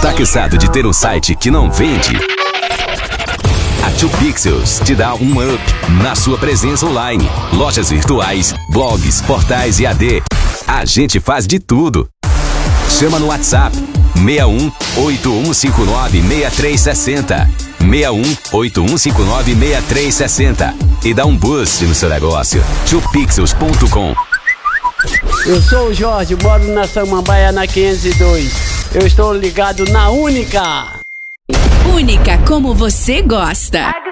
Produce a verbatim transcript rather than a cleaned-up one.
Tá cansado de ter um site que não vende? A dois Pixels te dá um up na sua presença online. Lojas virtuais, blogs, portais e A D. A gente faz de tudo. Chama no WhatsApp seis um oito um cinco nove seis três seis zero. seis um oito um cinco nove seis três seis zero e dá um boost no seu negócio. dois pixels ponto com. Eu sou o Jorge, moro na Samambaia, na quinhentos e dois. Eu estou ligado na Única. Única como você gosta.